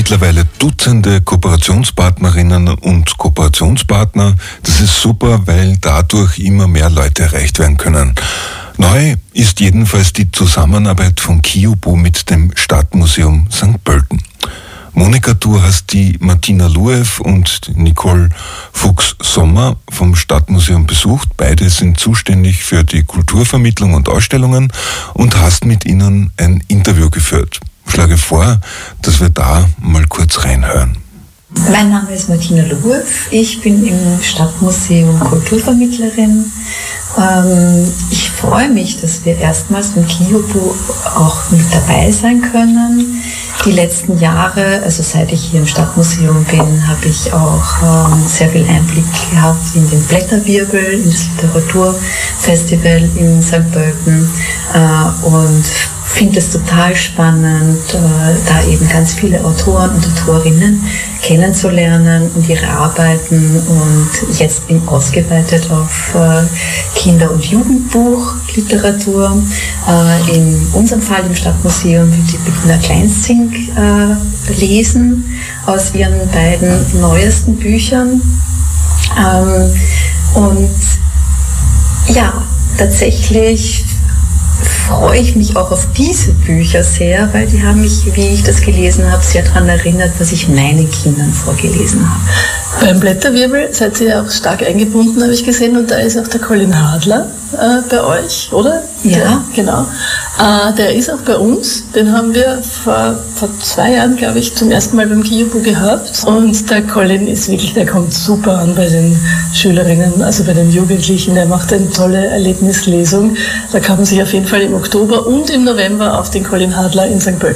mittlerweile Dutzende Kooperationspartnerinnen und Kooperationspartner. Das ist super, weil dadurch immer mehr Leute erreicht werden können. Neu ist jedenfalls die Zusammenarbeit von KIUBU mit dem Stadtmuseum St. Pölten. Monika, du hast die Martina Luev und Nicole Fuchs-Sommer vom Stadtmuseum besucht. Beide sind zuständig für die Kulturvermittlung und Ausstellungen und hast mit ihnen ein Interview geführt. Ich schlage vor, dass wir da mal kurz reinhören. Mein Name ist Martina Luev. Ich bin im Stadtmuseum Kulturvermittlerin. Ich freue mich, dass wir erstmals im KIUBU auch mit dabei sein können. Die letzten Jahre, also seit ich hier im Stadtmuseum bin, habe ich auch sehr viel Einblick gehabt in den Blätterwirbel, in das Literaturfestival in St. Pölten und finde es total spannend, da eben ganz viele Autoren und Autorinnen kennenzulernen und ihre Arbeiten und jetzt eben ausgeweitet auf Kinder- und Jugendbuchliteratur. In unserem Fall im Stadtmuseum wird die Bettina Kleinzing lesen aus ihren beiden neuesten Büchern. Und ja, tatsächlich freue ich mich auch auf diese Bücher sehr, weil die haben mich, wie ich das gelesen habe, sehr daran erinnert, was ich meinen Kindern vorgelesen habe. Beim Blätterwirbel seid ihr ja auch stark eingebunden, habe ich gesehen, und da ist auch der Colin Hadler bei euch, oder? Ja. Genau. Der ist auch bei uns, den haben wir vor 2 Jahren, glaube ich, zum ersten Mal beim KIUBU gehabt, und der Colin ist wirklich, der kommt super an bei den Schülerinnen, also bei den Jugendlichen, der macht eine tolle Erlebnislesung. Da kann man sich auf jeden Fall im Oktober und im November auf den Colin Hadler in St. Pölten